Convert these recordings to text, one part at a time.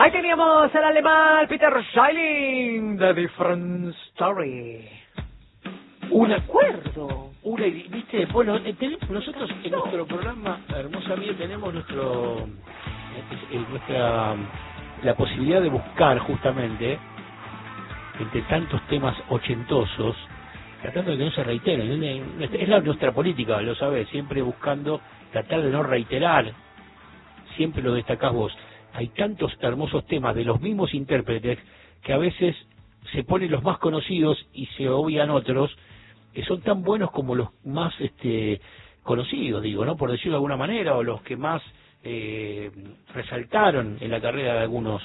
Ahí teníamos al alemán Peter Schilling, The Different Story. Un acuerdo. Viste, bueno, nosotros en nuestro programa, Hermosa Mía, tenemos la posibilidad de buscar justamente entre tantos temas ochentosos, tratando de que no se reiteren. Es nuestra política, lo sabés, siempre buscando tratar de no reiterar. Siempre lo destacás vos. Hay tantos hermosos temas de los mismos intérpretes que a veces se ponen los más conocidos y se obvian otros que son tan buenos como los más conocidos, digo, ¿no? Por decirlo de alguna manera, o los que más resaltaron en la carrera de algunos,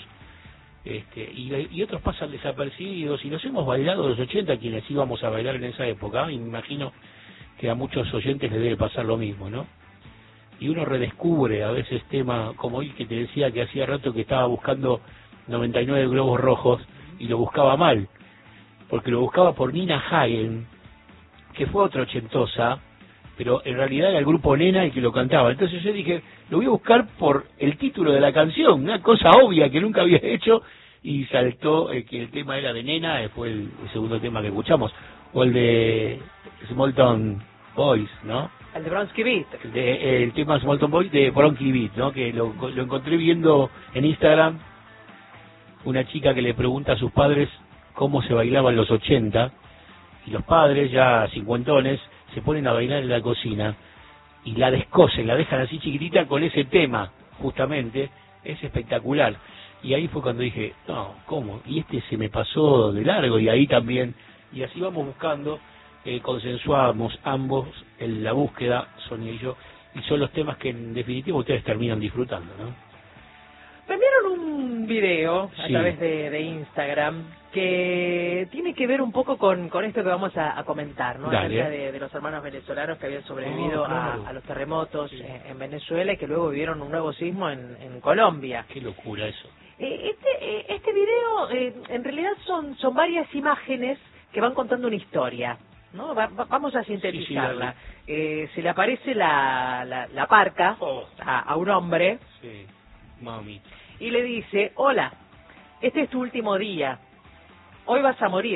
y otros pasan desapercibidos, y los hemos bailado los 80 quienes íbamos a bailar en esa época, y me imagino que a muchos oyentes les debe pasar lo mismo, ¿no? Y uno redescubre a veces temas como hoy que te decía que hacía rato que estaba buscando 99 globos rojos y lo buscaba mal, porque lo buscaba por Nina Hagen, que fue otra ochentosa, pero en realidad era el grupo Nena el que lo cantaba. Entonces yo dije, lo voy a buscar por el título de la canción, una cosa obvia que nunca había hecho, y saltó que el tema era de Nena, fue el segundo tema que escuchamos, o el de Small Town Boys, ¿no? El de Bronski Beat. El tema Small Town Boys de Bronski Beat, ¿no? Que lo encontré viendo en Instagram, una chica que le pregunta a sus padres cómo se bailaban los 80, y los padres, ya cincuentones, se ponen a bailar en la cocina y la descosen, la dejan así chiquitita con ese tema, justamente. Es espectacular. Y ahí fue cuando dije, no, ¿cómo? Y se me pasó de largo, y ahí también, y así vamos buscando, consensuamos ambos en la búsqueda, Sonia y yo, y son los temas que en definitiva ustedes terminan disfrutando, ¿no? Me enviaron un video a Sí. través de Instagram que tiene que ver un poco con esto que vamos a comentar, ¿no? Dale. Acerca de los hermanos venezolanos que habían sobrevivido Claro. a los terremotos Sí. en Venezuela y que luego vivieron un nuevo sismo en Colombia. Qué locura eso. Este video en realidad son varias imágenes que van contando una historia, ¿no? Vamos a sintetizarla. Se le aparece la parca a un hombre. Sí, mami. Y le dice, hola, este es tu último día, hoy vas a morir.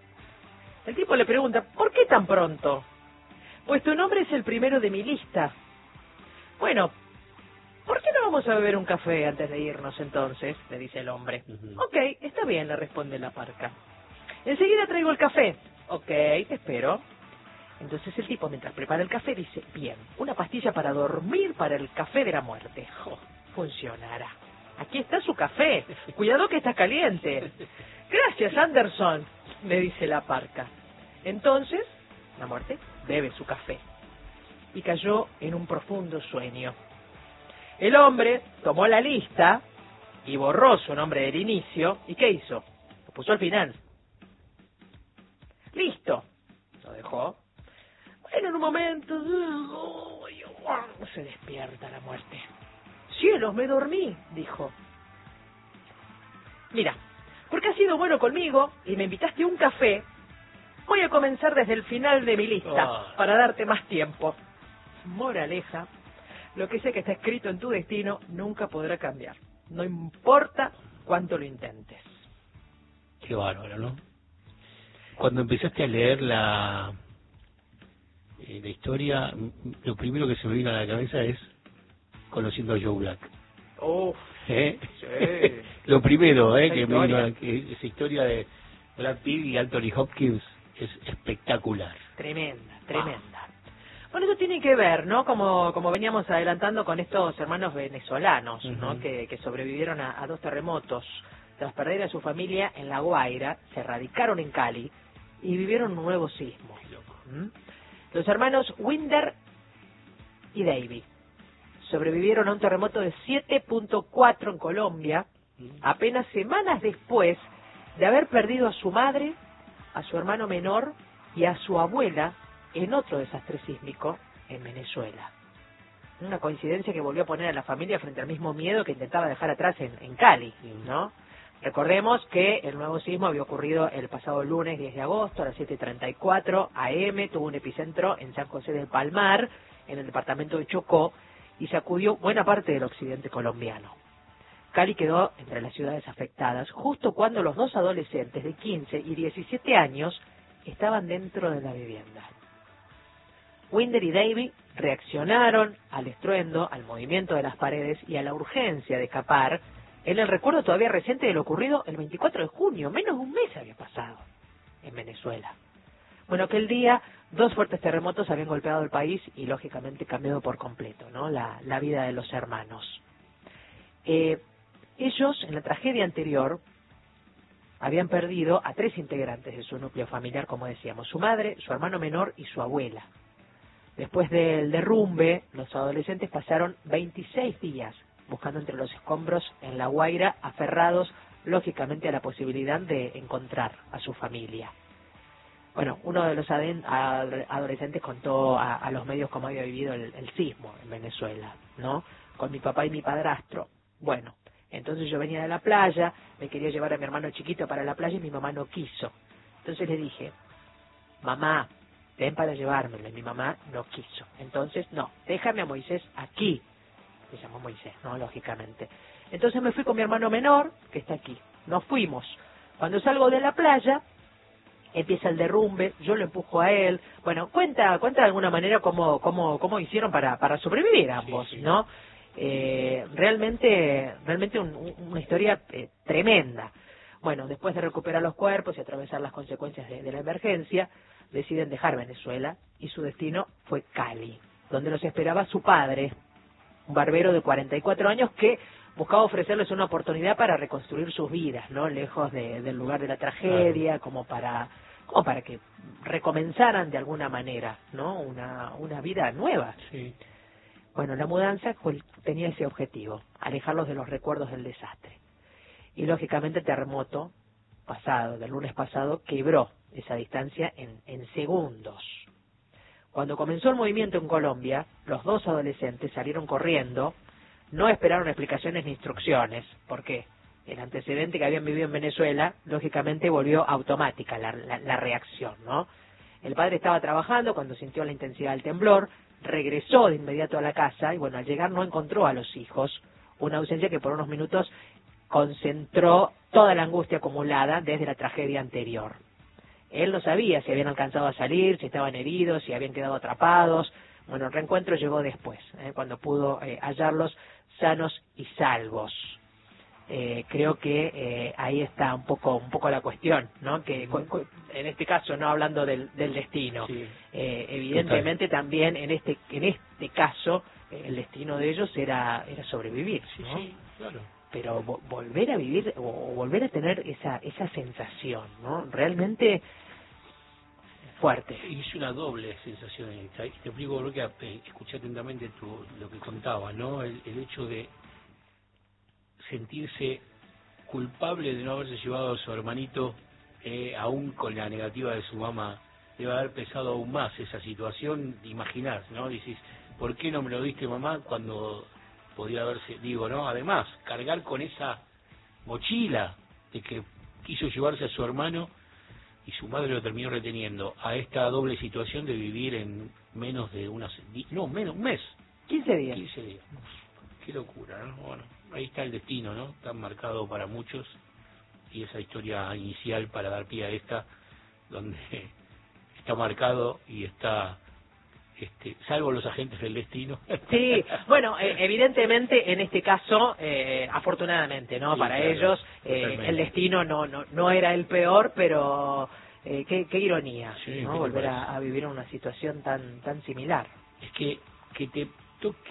El tipo le pregunta, ¿por qué tan pronto? Pues tu nombre es el primero de mi lista. Bueno, ¿por qué no vamos a beber un café antes de irnos entonces? Le dice el hombre. Ok, está bien, le responde la parca. Enseguida traigo el café. Ok, te espero. Entonces el tipo, mientras prepara el café, dice, bien, una pastilla para dormir para el café de la muerte. Funcionará. Aquí está su café. Cuidado que está caliente. Gracias, Anderson, le dice la parca. Entonces, la muerte bebe su café. Y cayó en un profundo sueño. El hombre tomó la lista y borró su nombre del inicio. ¿Y qué hizo? Lo puso al final. Listo. Lo dejó. Bueno, en un momento se despierta la muerte. Cielos, me dormí, dijo. Mira, porque has sido bueno conmigo y me invitaste a un café, voy a comenzar desde el final de mi lista para darte más tiempo. Moraleja, lo que sé que está escrito en tu destino nunca podrá cambiar. No importa cuánto lo intentes. Qué bárbaro, ¿no? Cuando empezaste a leer la historia, lo primero que se me vino a la cabeza es Conociendo a Joe Black. Uf, Sí. Lo primero, que me vino esa historia de Brad Pitt y Anthony Hopkins es espectacular. Tremenda, tremenda. Bueno, eso tiene que ver, ¿no? Como veníamos adelantando con estos hermanos venezolanos, ¿no? Que sobrevivieron a dos terremotos. Tras perder a su familia en La Guaira, se radicaron en Cali y vivieron un nuevo sismo. Los hermanos Winder y Davy sobrevivieron a un terremoto de 7.4 en Colombia, apenas semanas después de haber perdido a su madre, a su hermano menor y a su abuela en otro desastre sísmico en Venezuela. Una coincidencia que volvió a poner a la familia frente al mismo miedo que intentaba dejar atrás en Cali, ¿no? Recordemos que el nuevo sismo había ocurrido el pasado lunes 10 de agosto a las 7:34 AM, tuvo un epicentro en San José del Palmar, en el departamento de Chocó, y sacudió buena parte del occidente colombiano. Cali quedó entre las ciudades afectadas, justo cuando los dos adolescentes de 15 y 17 años estaban dentro de la vivienda. Winder y Davy reaccionaron al estruendo, al movimiento de las paredes y a la urgencia de escapar en el recuerdo todavía reciente de lo ocurrido el 24 de junio, menos de un mes había pasado en Venezuela. Bueno, aquel día 2 fuertes terremotos habían golpeado el país y lógicamente cambiado por completo, ¿no?, la vida de los hermanos. Ellos, en la tragedia anterior, habían perdido a 3 integrantes de su núcleo familiar, como decíamos, su madre, su hermano menor y su abuela. Después del derrumbe, los adolescentes pasaron 26 días buscando entre los escombros en La Guaira, aferrados, lógicamente, a la posibilidad de encontrar a su familia. Bueno, uno de los adolescentes contó a los medios cómo había vivido el sismo en Venezuela, ¿no?, con mi papá y mi padrastro. Bueno, entonces yo venía de la playa, me quería llevar a mi hermano chiquito para la playa y mi mamá no quiso. Entonces le dije, mamá, ven para llevármelo, y mi mamá no quiso. Entonces, no, déjame a Moisés aquí. Se llamó Moisés, ¿no?, lógicamente. Entonces me fui con mi hermano menor, que está aquí. Nos fuimos. Cuando salgo de la playa, empieza el derrumbe, yo lo empujo a él. Bueno, cuenta de alguna manera cómo hicieron para sobrevivir ambos, sí, sí, ¿no? Realmente una historia tremenda. Bueno, después de recuperar los cuerpos y atravesar las consecuencias de la emergencia, deciden dejar Venezuela y su destino fue Cali, donde los esperaba su padre, un barbero de 44 años que buscaba ofrecerles una oportunidad para reconstruir sus vidas, ¿no?, lejos del lugar de la tragedia, como para que recomenzaran de alguna manera, ¿no?, una vida nueva. Sí. Bueno, la mudanza tenía ese objetivo, alejarlos de los recuerdos del desastre. Y lógicamente el terremoto del lunes pasado, quebró esa distancia en segundos. Cuando comenzó el movimiento en Colombia, los 2 adolescentes salieron corriendo, no esperaron explicaciones ni instrucciones, porque el antecedente que habían vivido en Venezuela, lógicamente volvió automática la reacción, ¿no? El padre estaba trabajando cuando sintió la intensidad del temblor, regresó de inmediato a la casa y bueno, al llegar no encontró a los hijos, una ausencia que por unos minutos concentró toda la angustia acumulada desde la tragedia anterior. Él no sabía si habían alcanzado a salir, si estaban heridos, si habían quedado atrapados. Bueno, el reencuentro llegó después, cuando pudo hallarlos sanos y salvos. Creo que ahí está un poco la cuestión, ¿no?, que en este caso, no hablando del destino, sí, evidentemente total. También en este caso el destino de ellos era sobrevivir, ¿no? Sí, claro. Pero volver a vivir o volver a tener esa sensación, ¿no?, realmente fuerte. Es una doble sensación. Te explico, creo que escuché atentamente lo que contaba, ¿no?, el hecho de sentirse culpable de no haberse llevado a su hermanito, aún con la negativa de su mamá. Debe haber pesado aún más esa situación, de imaginar, ¿no? Dices, ¿por qué no me lo diste, mamá, cuando podía haberse, digo, ¿no? Además, cargar con esa mochila de que quiso llevarse a su hermano y su madre lo terminó reteniendo, a esta doble situación de vivir en menos de un mes. 15 días. 15 días. Qué locura, ¿no? Bueno, ahí está el destino, ¿no?, tan marcado para muchos, y esa historia inicial para dar pie a esta, donde está marcado y está, salvo los agentes del destino. Sí, bueno, evidentemente en este caso, afortunadamente, ¿no?, sí, para claro, ellos, el destino no era el peor, pero qué ironía, sí, ¿no?, volver a vivir en una situación tan similar. Es que te toque